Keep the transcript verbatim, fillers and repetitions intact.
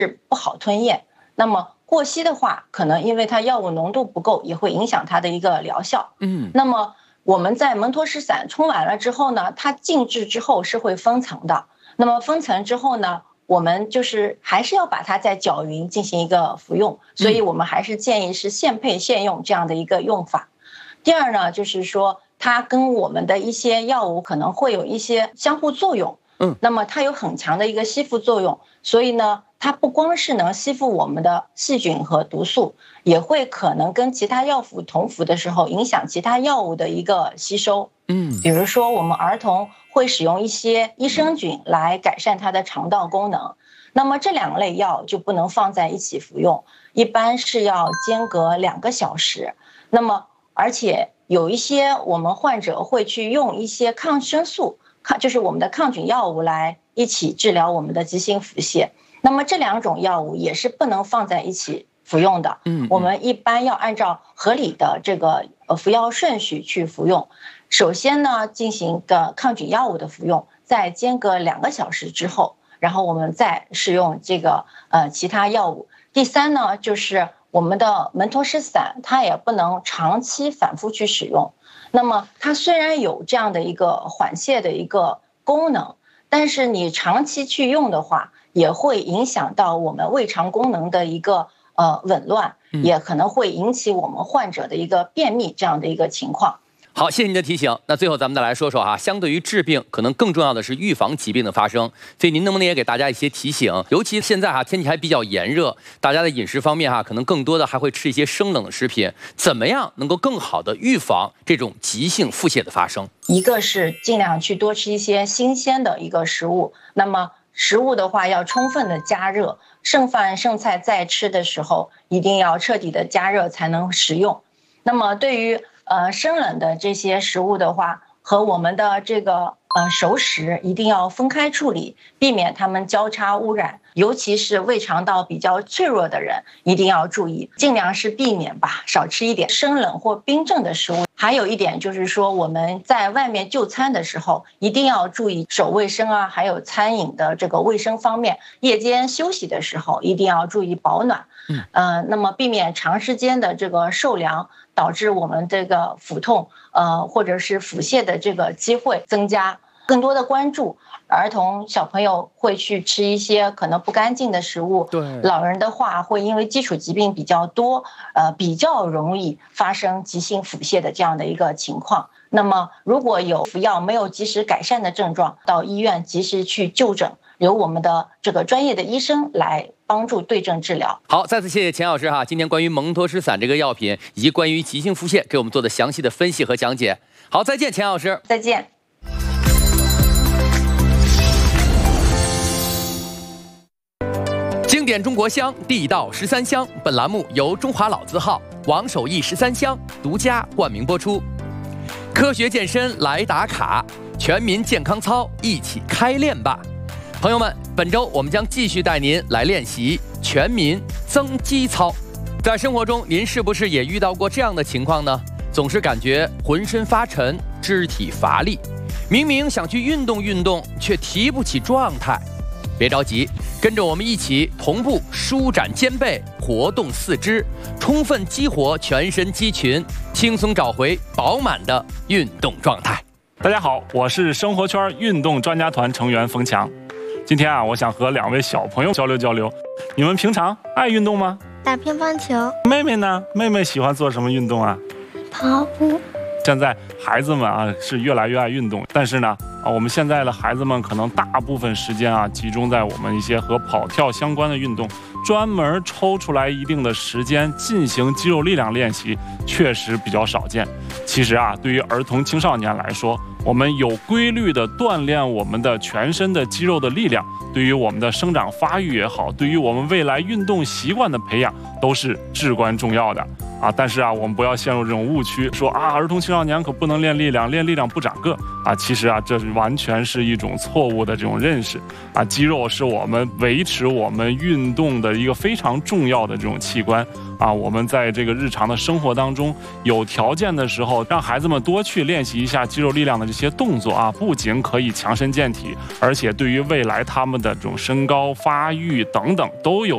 不好吞咽。那么过稀的话，可能因为它药物浓度不够，也会影响它的一个疗效。嗯，那么我们在蒙脱石散冲完了之后呢，它静置之后是会封层的。那么封层之后呢，我们就是还是要把它再搅匀进行一个服用，所以我们还是建议是现配现用这样的一个用法。第二呢，就是说它跟我们的一些药物可能会有一些相互作用。嗯，那么它有很强的一个吸附作用，所以呢，它不光是能吸附我们的细菌和毒素，也会可能跟其他药物同服的时候影响其他药物的一个吸收。嗯，比如说我们儿童会使用一些益生菌来改善它的肠道功能，那么这两类药就不能放在一起服用，一般是要间隔两个小时。那么而且有一些我们患者会去用一些抗生素，抗就是我们的抗菌药物来一起治疗我们的急性腹泻。那么这两种药物也是不能放在一起服用的。嗯，我们一般要按照合理的这个呃服药顺序去服用。首先呢，进行一个抗菌药物的服用，在间隔两个小时之后，然后我们再使用这个呃其他药物。第三呢，就是我们的蒙脱石散，它也不能长期反复去使用。那么它虽然有这样的一个缓泻的一个功能，但是你长期去用的话，也会影响到我们胃肠功能的一个呃紊乱，也可能会引起我们患者的一个便秘这样的一个情况。 好，谢谢您的提醒。那最后咱们再来说说哈，相对于治病，可能更重要的是预防疾病的发生。所以您能不能也给大家一些提醒？尤其现在哈，天气还比较炎热，大家的饮食方面哈，可能更多的还会吃一些生冷的食品。怎么样能够更好的预防这种急性腹泻的发生？ 一个是尽量去多吃一些新鲜的一个食物，那么食物的话要充分的加热，剩饭剩菜在吃的时候一定要彻底的加热才能食用。那么对于呃生冷的这些食物的话，和我们的这个呃熟食一定要分开处理，避免它们交叉污染。尤其是胃肠道比较脆弱的人，一定要注意，尽量是避免吧，少吃一点生冷或冰镇的食物。还有一点就是说，我们在外面就餐的时候，一定要注意手卫生啊，还有餐饮的这个卫生方面。夜间休息的时候，一定要注意保暖。嗯，呃，那么避免长时间的这个受凉，导致我们这个腹痛，呃，或者是腹泻的这个机会增加。更多的关注儿童小朋友会去吃一些可能不干净的食物，对老人的话会因为基础疾病比较多，呃，比较容易发生急性腹泻的这样的一个情况。那么如果有服药没有及时改善的症状，到医院及时去就诊，由我们的这个专业的医生来帮助对症治疗。 好，再次谢谢钱老师哈，今天关于蒙脱石散这个药品以及关于急性腹泻给我们做的详细的分析和讲解。好，再见，钱老师。 再见。 经典中国香，地道十三香。本栏目由中华老字号王守义十三香独家冠名播出。科学健身来打卡，全民健康操一起开练吧！朋友们，本周我们将继续带您来练习全民增肌操。在生活中，您是不是也遇到过这样的情况呢？总是感觉浑身发沉，肢体乏力，明明想去运动运动，却提不起状态。别着急，跟着我们一起同步舒展肩背，活动四肢，充分激活全身肌群，轻松找回饱满的运动状态。 大家好，我是生活圈运动专家团成员冯强。今天啊，我想和两位小朋友交流交流，你们平常爱运动吗？ 打乒乓球。 妹妹呢？妹妹喜欢做什么运动啊？ 跑步。 现在孩子们啊是越来越爱运动，但是呢啊，我们现在的孩子们可能大部分时间啊集中在我们一些和跑跳相关的运动，专门抽出来一定的时间进行肌肉力量练习，确实比较少见。其实啊，对于儿童青少年来说，我们有规律的锻炼我们的全身的肌肉的力量，对于我们的生长发育也好，对于我们未来运动习惯的培养都是至关重要的啊。但是啊，我们不要陷入这种误区，说啊，儿童青少年可不能练力量，练力量不长个啊。其实啊，这是完全是一种错误的这种认识啊。肌肉是我们维持我们运动的一个非常重要的这种器官啊。我们在这个日常的生活当中，有条件的时候，让孩子们多去练习一下肌肉力量的这些动作啊，不仅可以强身健体，而且对于未来他们的这种身高发育等等都有